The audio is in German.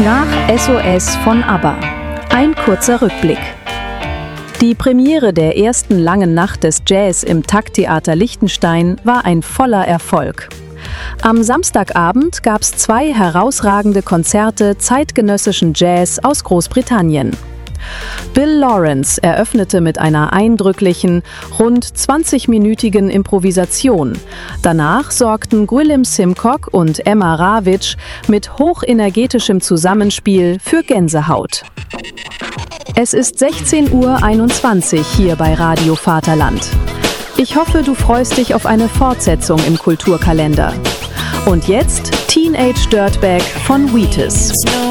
Nach SOS von ABBA. Ein kurzer Rückblick. Die Premiere der ersten langen Nacht des Jazz im Takttheater Liechtenstein war ein voller Erfolg. Am Samstagabend gab es 2 herausragende Konzerte zeitgenössischen Jazz aus Großbritannien. Bill Lawrence eröffnete mit einer eindrücklichen, rund 20-minütigen Improvisation. Danach sorgten Gwilym Simcock und Emma Rawitsch mit hochenergetischem Zusammenspiel für Gänsehaut. Es ist 16:21 Uhr hier bei Radio Vaterland. Ich hoffe, du freust dich auf eine Fortsetzung im Kulturkalender. Und jetzt Teenage Dirtbag von Wheatus.